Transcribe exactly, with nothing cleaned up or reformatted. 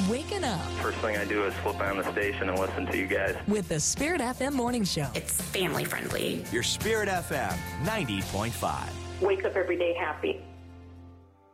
waking up First thing I do is flip on the station and listen to you guys. with the Spirit F M Morning Show. It's family friendly. Your Spirit F M ninety point five. Wake up every day happy.